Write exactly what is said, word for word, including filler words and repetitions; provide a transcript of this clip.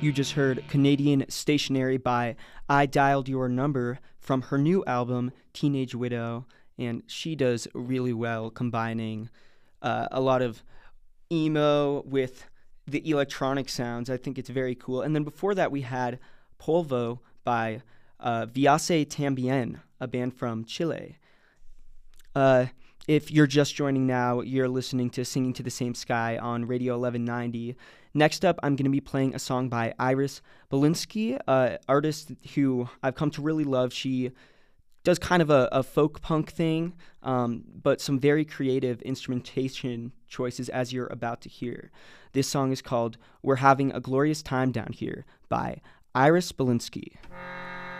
You just heard Canadian Stationary by I Dialed Your Number from her new album, Teenage Widow, and she does really well combining uh, a lot of emo with the electronic sounds. I think it's very cool. And then before that, we had Polvo by uh, Viase Tambien, a band from Chile. Uh, if you're just joining now, you're listening to Singing to the Same Sky on Radio eleven ninety. Next up, I'm going to be playing a song by Iris Belinsky, an artist who I've come to really love. She does kind of a, a folk punk thing, um, but some very creative instrumentation choices, as you're about to hear. This song is called We're Having a Glorious Time Down Here by Iris Belinsky.